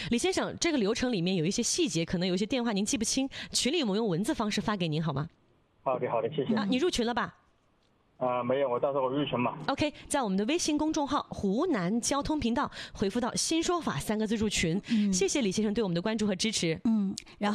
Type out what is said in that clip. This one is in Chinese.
李先生，这个流程里面有一些细节，可能有一些电话您记不清，群里我们用文字方式发给您好吗？ 好的，好的，谢谢。 你入群了吧？ 没有，我到时候我入群吧。 OK， 在我们的微信公众号湖南交通频道回复到新说法3个字入群。谢谢李先生对我们的关注和支持。 然后